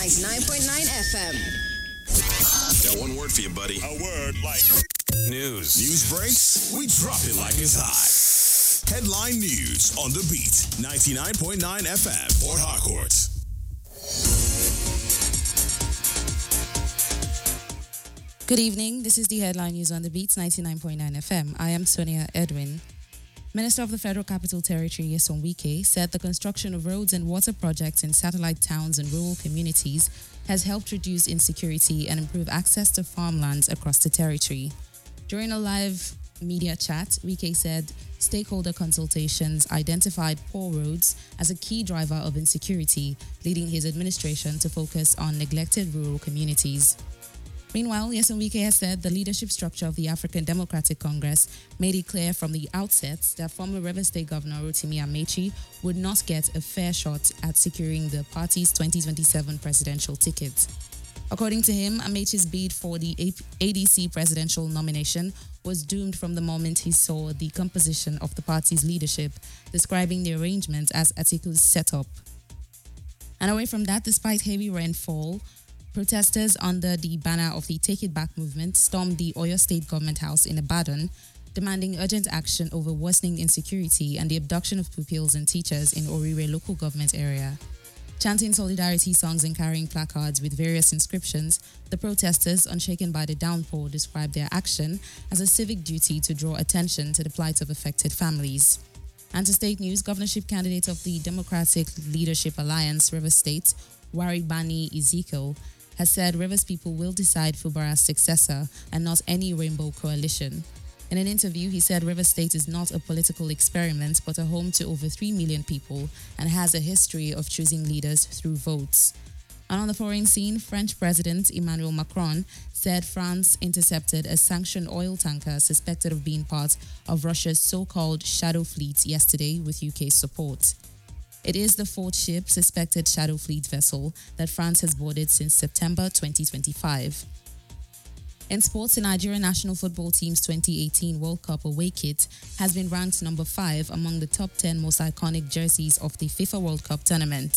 99.9 FM. Got one word for you, buddy. A word like News. news breaks. We drop it like it's hot. Headline news on the beat. 99.9 FM. Port Harcourt. Good evening. This is the headline news on the Beats 99.9 FM. I am Sonia Edwin. Minister of the Federal Capital Territory, Nyesom Wike, said the construction of roads and water projects in satellite towns and rural communities has helped reduce insecurity and improve access to farmlands across the territory. During a live media chat, Wike said stakeholder consultations identified poor roads as a key driver of insecurity, leading his administration to focus on neglected rural communities. Meanwhile, Nyesom Wike has said the leadership structure of the African Democratic Congress made it clear from the outset that former Rivers State Governor Rotimi Amaechi would not get a fair shot at securing the party's 2027 presidential ticket. According to him, Amaechi's bid for the ADC presidential nomination was doomed from the moment he saw the composition of the party's leadership, describing the arrangement as Atiku's setup. And away from that, despite heavy rainfall, protesters under the banner of the Take It Back movement stormed the Oyo State Government House in Ibadan, demanding urgent action over worsening insecurity and the abduction of pupils and teachers in Orire local government area. Chanting solidarity songs and carrying placards with various inscriptions, the protesters, unshaken by the downpour, described their action as a civic duty to draw attention to the plight of affected families. And to state news, governorship candidate of the Democratic Leadership Alliance, Rivers State, Waribani Ezekiel, has said Rivers people will decide Fubara's successor and not any rainbow coalition. In an interview, he said Rivers State is not a political experiment but a home to over 3 million people and has a history of choosing leaders through votes. And on the foreign scene, French President Emmanuel Macron said France intercepted a sanctioned oil tanker suspected of being part of Russia's so-called shadow fleet yesterday with UK support. It is the fourth ship, suspected shadow fleet vessel, that France has boarded since September 2025. In sports, the Nigerian national football team's 2018 World Cup away kit has been ranked number 5 among the top 10 most iconic jerseys of the FIFA World Cup tournament.